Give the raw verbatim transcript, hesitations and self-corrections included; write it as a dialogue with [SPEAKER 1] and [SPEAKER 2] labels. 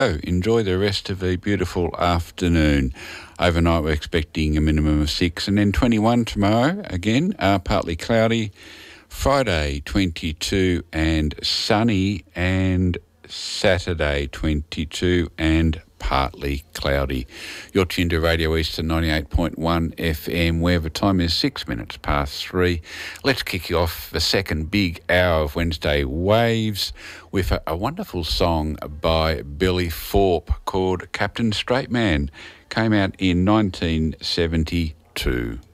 [SPEAKER 1] Oh, enjoy the rest of the beautiful afternoon. Overnight we're expecting a minimum of six, and then twenty-one tomorrow, again, uh, partly cloudy. Friday twenty-two and sunny, and Saturday twenty-two and partly cloudy. You're tuned to Radio Eastern ninety-eight point one F M, where the time is six minutes past three. Let's kick you off the second big hour of Wednesday Waves with a, a wonderful song by Billy Thorpe called Captain Straight Man. Came out in nineteen seventy-two.